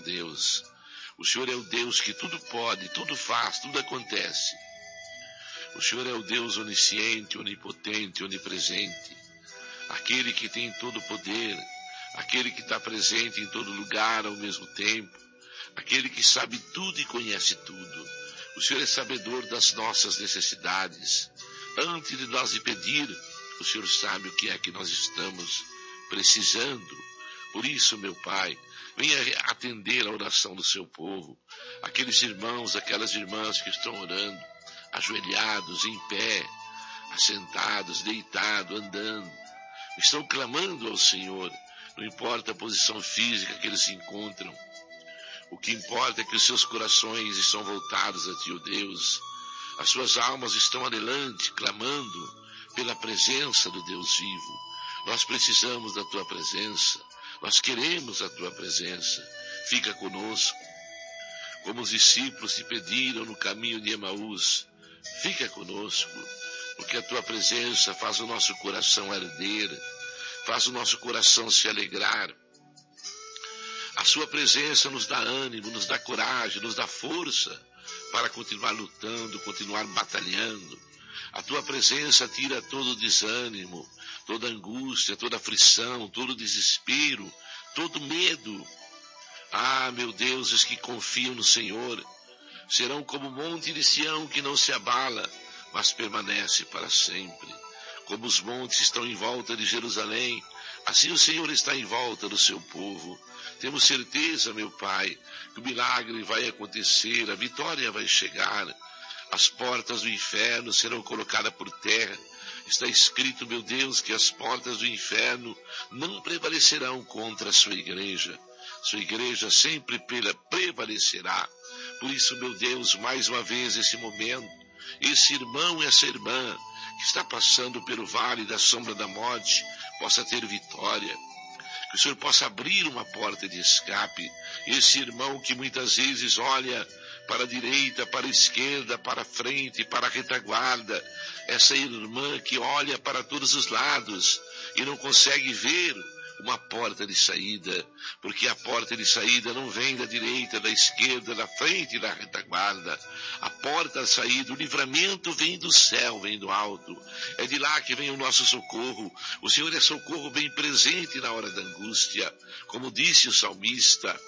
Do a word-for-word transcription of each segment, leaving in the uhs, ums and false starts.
Deus. O Senhor é o Deus que tudo pode, tudo faz, tudo acontece. O Senhor é o Deus onisciente, onipotente, onipresente. Aquele que tem todo o poder, aquele que está presente em todo lugar ao mesmo tempo, aquele que sabe tudo e conhece tudo. O Senhor é sabedor das nossas necessidades. Antes de nós lhe pedir, o Senhor sabe o que é que nós estamos precisando. Por isso, meu Pai, venha atender a oração do seu povo, aqueles irmãos, aquelas irmãs que estão orando, ajoelhados, em pé, assentados, deitados, andando, estão clamando ao Senhor, não importa a posição física que eles se encontram, o que importa é que os seus corações estão voltados a Ti, ó Deus, as suas almas estão anelante, clamando pela presença do Deus vivo. Nós precisamos da Tua presença, nós queremos a Tua presença, fica conosco, como os discípulos te pediram no caminho de Emaús, fica conosco, porque a Tua presença faz o nosso coração arder, faz o nosso coração se alegrar. A Sua presença nos dá ânimo, nos dá coragem, nos dá força para continuar lutando, continuar batalhando. A Tua presença tira todo o desânimo, toda angústia, toda aflição, todo desespero, todo medo. Ah, meu Deus, os que confiam no Senhor serão como o monte de Sião que não se abala, mas permanece para sempre. Como os montes estão em volta de Jerusalém, assim o Senhor está em volta do seu povo. Temos certeza, meu Pai, que o milagre vai acontecer, a vitória vai chegar, as portas do inferno serão colocadas por terra. Está escrito, meu Deus, que as portas do inferno não prevalecerão contra a sua igreja. Sua igreja sempre prevalecerá. Por isso, meu Deus, mais uma vez esse momento, esse irmão e essa irmã que está passando pelo vale da sombra da morte, possa ter vitória. Que o Senhor possa abrir uma porta de escape. Esse irmão que muitas vezes olha para a direita, para a esquerda, para a frente, para a retaguarda. Essa irmã que olha para todos os lados e não consegue ver uma porta de saída, porque a porta de saída não vem da direita, da esquerda, da frente e da retaguarda. A porta de saída, o livramento vem do céu, vem do alto. É de lá que vem o nosso socorro. O Senhor é socorro bem presente na hora da angústia. Como disse o salmista,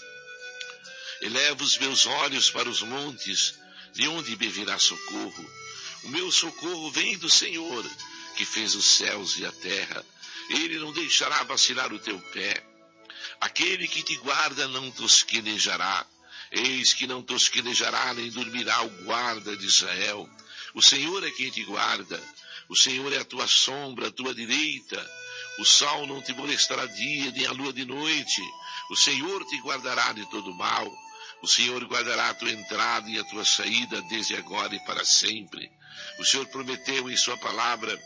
eleva os meus olhos para os montes, de onde me virá socorro? O meu socorro vem do Senhor, que fez os céus e a terra. Ele não deixará vacilar o teu pé. Aquele que te guarda não tosquenejará. Eis que não tosquenejará, nem dormirá o guarda de Israel. O Senhor é quem te guarda. O Senhor é a tua sombra, a tua direita. O sol não te molestará dia, nem a lua de noite. O Senhor te guardará de todo mal. O Senhor guardará a tua entrada e a tua saída desde agora e para sempre. O Senhor prometeu em sua palavra: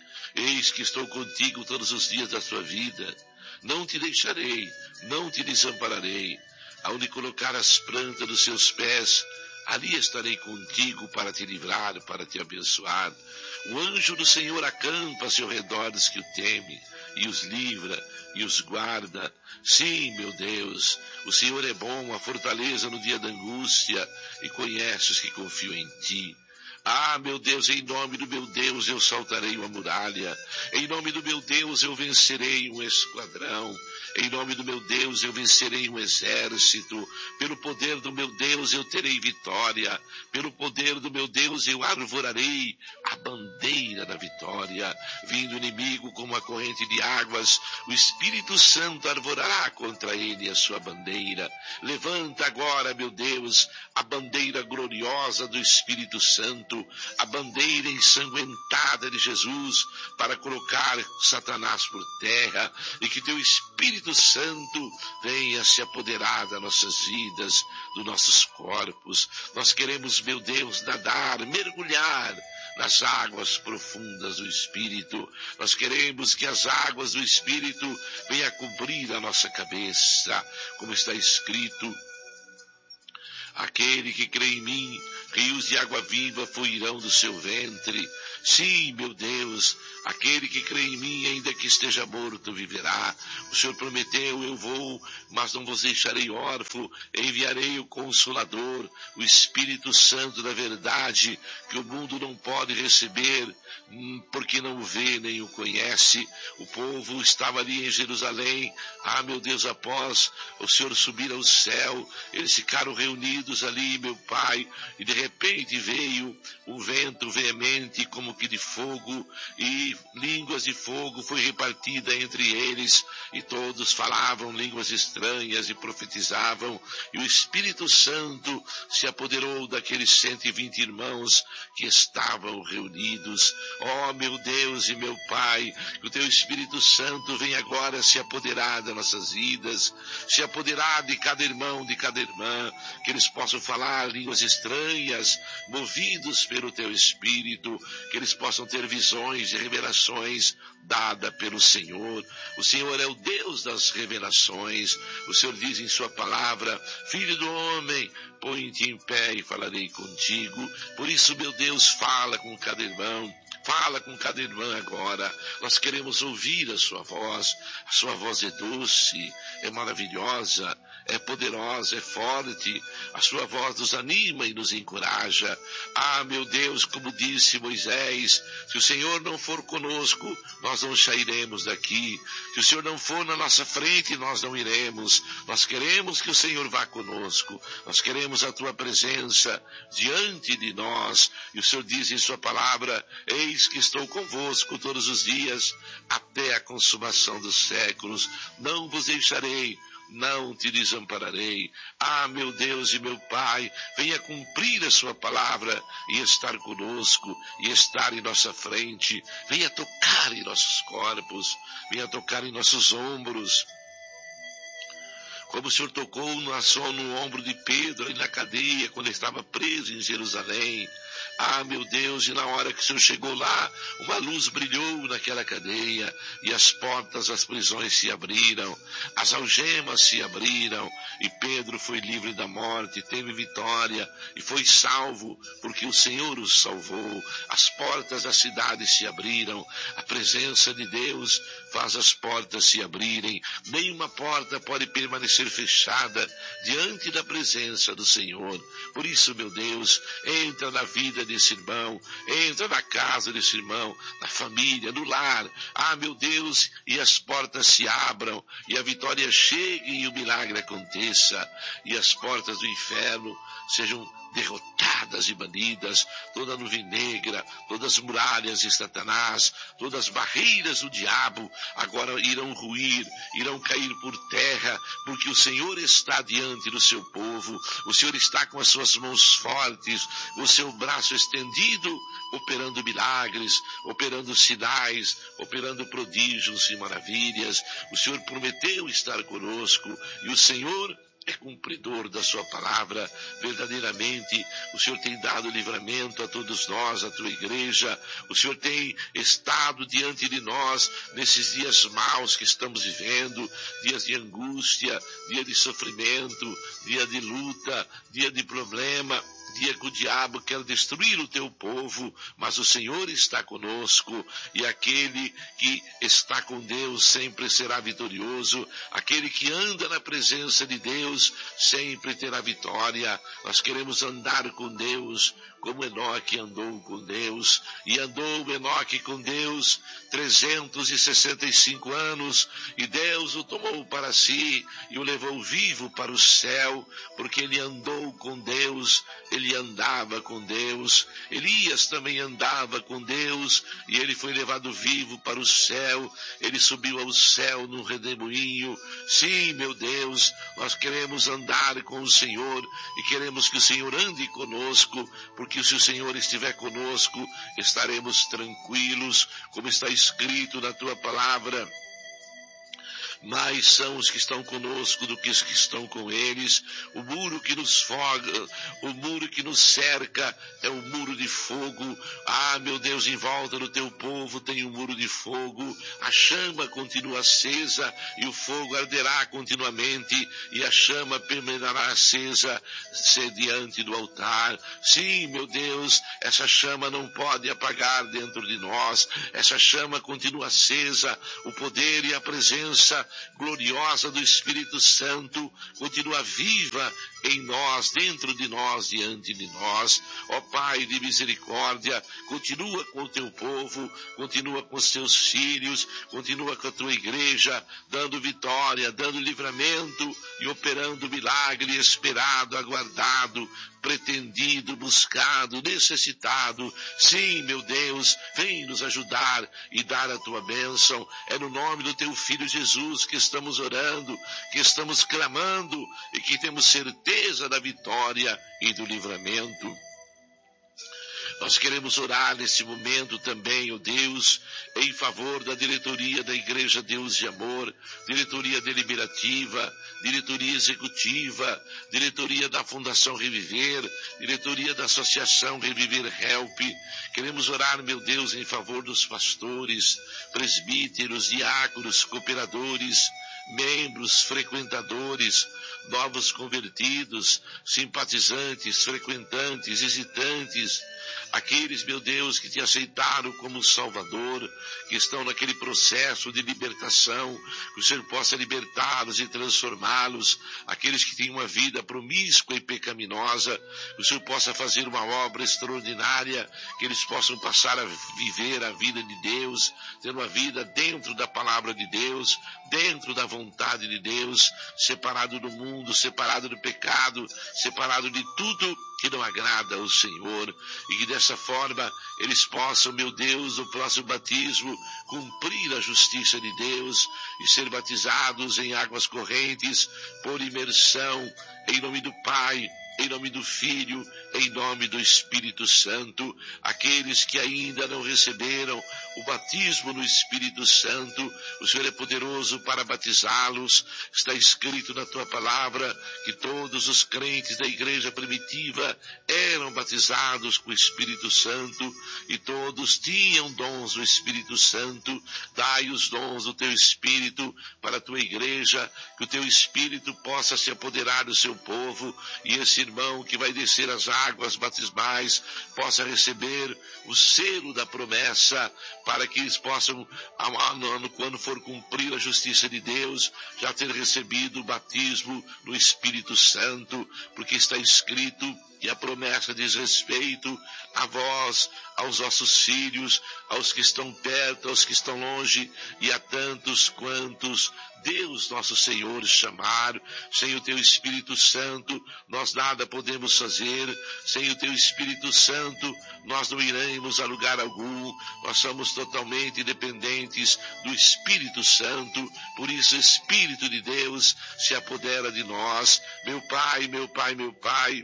eis que estou contigo todos os dias da tua vida. Não te deixarei, não te desampararei. Aonde colocar as plantas dos seus pés, ali estarei contigo para te livrar, para te abençoar. O anjo do Senhor acampa ao seu redor dos que o temem, e os livra, e os guarda. Sim, meu Deus, o Senhor é bom, a fortaleza no dia da angústia, e conhece os que confiam em ti. Ah, meu Deus, em nome do meu Deus eu saltarei uma muralha. Em nome do meu Deus eu vencerei um esquadrão. Em nome do meu Deus eu vencerei um exército. Pelo poder do meu Deus eu terei vitória. Pelo poder do meu Deus eu arvorarei a bandeira da vitória. Vindo o inimigo como a corrente de águas, o Espírito Santo arvorará contra ele a sua bandeira. Levanta agora, meu Deus, a bandeira gloriosa do Espírito Santo, a bandeira ensanguentada de Jesus, para colocar Satanás por terra, e que teu Espírito Santo venha se apoderar das nossas vidas, dos nossos corpos. Nós queremos, meu Deus, nadar, mergulhar nas águas profundas do Espírito. Nós queremos que as águas do Espírito venham cobrir a nossa cabeça, como está escrito: Aquele que crê em mim, rios de água viva fluirão do seu ventre. Sim, meu Deus, aquele que crê em mim, ainda que esteja morto, viverá. O Senhor prometeu, eu vou, mas não vos deixarei órfão, enviarei o Consolador, o Espírito Santo da verdade, que o mundo não pode receber, porque não o vê nem o conhece. O povo estava ali em Jerusalém, ah, meu Deus, após o Senhor subir ao céu, eles ficaram reunidos ali, meu Pai, e de repente veio um vento veemente como que de fogo, e línguas de fogo foi repartida entre eles, e todos falavam línguas estranhas e profetizavam, e o Espírito Santo se apoderou daqueles cento e vinte irmãos que estavam reunidos. Ó, meu Deus e meu Pai, que o teu Espírito Santo venha agora se apoderar das nossas vidas, se apoderar de cada irmão, de cada irmã, que eles possam falar línguas estranhas, movidos pelo teu Espírito, que eles possam ter visões e revelações dadas pelo Senhor. O Senhor é o Deus das revelações. O Senhor diz em sua palavra: Filho do homem, põe-te em pé e falarei contigo. Por isso, meu Deus, fala com cada irmão, fala com cada irmã agora. Nós queremos ouvir a sua voz. A sua voz é doce, é maravilhosa, é poderosa, é forte. A sua voz nos anima e nos encoraja. Ah, meu Deus, como disse Moisés, se o Senhor não for conosco, nós não sairemos daqui. Se o Senhor não for na nossa frente, nós não iremos. Nós queremos que o Senhor vá conosco. Nós queremos a tua presença diante de nós. E o Senhor diz em sua palavra: eis que estou convosco todos os dias, até a consumação dos séculos. Não vos deixarei, não te desampararei. Ah, meu Deus e meu Pai, venha cumprir a sua palavra e estar conosco, e estar em nossa frente. Venha tocar em nossos corpos, venha tocar em nossos ombros, como o Senhor tocou no, só no ombro de Pedro, ali na cadeia, quando ele estava preso em Jerusalém. Ah, meu Deus, e na hora que o Senhor chegou lá, uma luz brilhou naquela cadeia, e as portas das prisões se abriram, as algemas se abriram, e Pedro foi livre da morte, teve vitória, e foi salvo, porque o Senhor os salvou. As portas da cidade se abriram, a presença de Deus faz as portas se abrirem. Nenhuma porta pode permanecer fechada diante da presença do Senhor. Por isso, meu Deus, entra na vida desse irmão, entra na casa desse irmão, na família, no lar. Ah, meu Deus, e as portas se abram, e a vitória chegue, e o milagre aconteça, e as portas do inferno sejam derrotadas e banidas, toda a nuvem negra, todas as muralhas de Satanás, todas as barreiras do diabo agora irão ruir, irão cair por terra, porque o Senhor está diante do seu povo. O Senhor está com as suas mãos fortes, o seu braço estendido, operando milagres, operando sinais, operando prodígios e maravilhas. O Senhor prometeu estar conosco, e o Senhor é cumpridor da sua palavra. Verdadeiramente, o Senhor tem dado livramento a todos nós, a tua igreja. O Senhor tem estado diante de nós nesses dias maus que estamos vivendo, dias de angústia, dia de sofrimento, dia de luta, dia de problema, dia que o diabo quer destruir o teu povo, mas o Senhor está conosco, e aquele que está com Deus sempre será vitorioso. Aquele que anda na presença de Deus sempre terá vitória. Nós queremos andar com Deus como Enoque andou com Deus, e andou Enoque com Deus trezentos e sessenta e cinco anos, e Deus o tomou para si e o levou vivo para o céu, porque ele andou com Deus, ele andava com Deus. Elias também andava com Deus, e ele foi levado vivo para o céu, ele subiu ao céu num redemoinho. Sim, meu Deus, nós queremos andar com o Senhor, e queremos que o Senhor ande conosco, porque se o Senhor estiver conosco, estaremos tranquilos, como está escrito na tua palavra. mais são os que estão conosco do que os que estão com eles. O muro que nos foga, o muro que nos cerca é um muro de fogo. Ah, meu Deus, em volta do teu povo tem um muro de fogo. A chama continua acesa e o fogo arderá continuamente e a chama permanecerá acesa diante do altar. Sim, meu Deus, essa chama não pode apagar dentro de nós. Essa chama continua acesa. O poder e a presença gloriosa do Espírito Santo continua viva em nós, dentro de nós, diante de nós. Ó Pai de misericórdia, continua com o teu povo, continua com os teus filhos, continua com a tua igreja, dando vitória, dando livramento e operando milagre esperado, aguardado, pretendido, buscado, necessitado. Sim, meu Deus, vem nos ajudar e dar a tua bênção. É no nome do teu Filho Jesus que estamos orando, que estamos clamando e que temos certeza da vitória e do livramento. Nós queremos orar nesse momento também, ó Deus, em favor da diretoria da Igreja Deus de Amor, diretoria deliberativa, diretoria executiva, diretoria da Fundação Reviver, diretoria da Associação Reviver Help. Queremos orar, meu Deus, em favor dos pastores, presbíteros, diáconos, cooperadores, membros, frequentadores, novos convertidos, simpatizantes, frequentantes, visitantes, aqueles, meu Deus, que te aceitaram como Salvador, que estão naquele processo de libertação, que o Senhor possa libertá-los e transformá-los, aqueles que têm uma vida promíscua e pecaminosa, que o Senhor possa fazer uma obra extraordinária, que eles possam passar a viver a vida de Deus, ter uma vida dentro da palavra de Deus, dentro da vontade de Deus, separado do mundo, separado do pecado, separado de tudo que não agrada ao Senhor, e que dessa forma eles possam, meu Deus, no próximo batismo, cumprir a justiça de Deus e ser batizados em águas correntes por imersão, em nome do Pai, em nome do Filho, em nome do Espírito Santo. Aqueles que ainda não receberam o batismo no Espírito Santo, o Senhor é poderoso para batizá-los. Está escrito na tua palavra que todos os crentes da igreja primitiva eram batizados com o Espírito Santo e todos tinham dons do Espírito Santo. Dai os dons do teu Espírito para a tua igreja, que o teu Espírito possa se apoderar do seu povo e esse irmão que vai descer as águas batismais possa receber o selo da promessa, para que eles possam, quando for cumprir a justiça de Deus, já ter recebido o batismo no Espírito Santo, porque está escrito e a promessa diz respeito a vós, aos vossos filhos, aos que estão perto, aos que estão longe, e a tantos quantos Deus nosso Senhor chamar. Sem o teu Espírito Santo nós nada podemos fazer. Sem o teu Espírito Santo nós não iremos a lugar algum. Nós somos totalmente dependentes do Espírito Santo. Por isso, Espírito de Deus se apodera de nós. Meu Pai, meu Pai, meu Pai,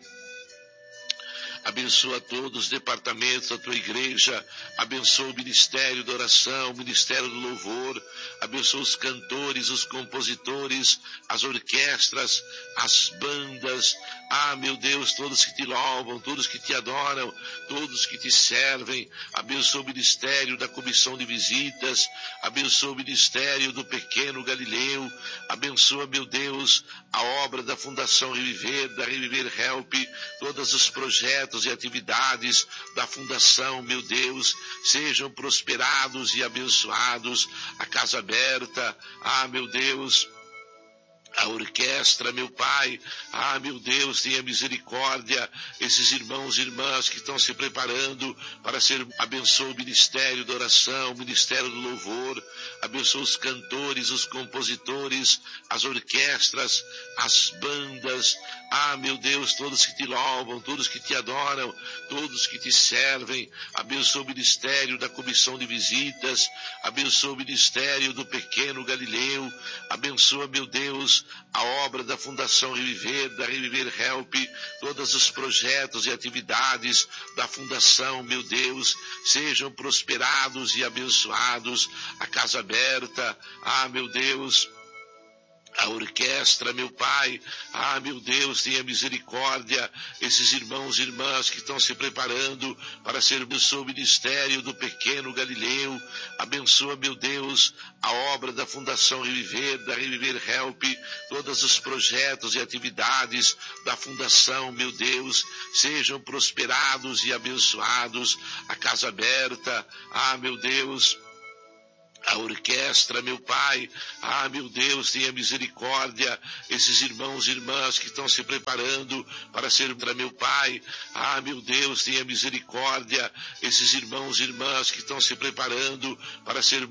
abençoa todos os departamentos da tua igreja, abençoa o ministério da oração, o ministério do louvor, abençoa os cantores, os compositores, as orquestras, as bandas. Ah, meu Deus, todos que te louvam, todos que te adoram, todos que te servem. Abençoa o ministério da comissão de visitas, abençoa o ministério do pequeno Galileu, abençoa, meu Deus, a obra da Fundação Reviver, da Reviver Help, todos os projetos e atividades da Fundação, meu Deus, sejam prosperados e abençoados. A casa aberta, ah, meu Deus, a orquestra, meu Pai, ah, meu Deus, tenha misericórdia, esses irmãos e irmãs que estão se preparando para ser, abençoa o ministério da oração, o ministério do louvor, abençoa os cantores, os compositores, as orquestras, as bandas, ah, meu Deus, todos que te louvam, todos que te adoram, todos que te servem. Abençoa o ministério da comissão de visitas, abençoa o ministério do pequeno Galileu, abençoa, meu Deus, a obra da Fundação Reviver, da Reviver Help, todos os projetos e atividades da Fundação, meu Deus, sejam prosperados e abençoados. A casa aberta, ah, meu Deus, a orquestra, meu Pai, ah, meu Deus, tenha misericórdia, esses irmãos e irmãs que estão se preparando para servir o seu ministério do pequeno Galileu, abençoa, meu Deus, a obra da Fundação Reviver, da Reviver Help, todos os projetos e atividades da Fundação, meu Deus, sejam prosperados e abençoados, a casa aberta, ah, meu Deus, a orquestra, meu Pai, ah, meu Deus, tenha misericórdia, esses irmãos e irmãs que estão se preparando para servir, meu Pai, ah, meu Deus, tenha misericórdia, esses irmãos e irmãs que estão se preparando para servir